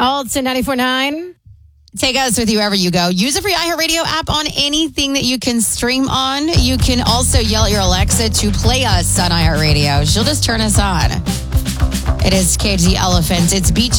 Alton 94.9. Take us with you wherever you go. Use the free iHeartRadio app on anything that you can stream on. You can also yell at your Alexa to play us on iHeartRadio. She'll just turn us on. It is KG Elephant. It's Beach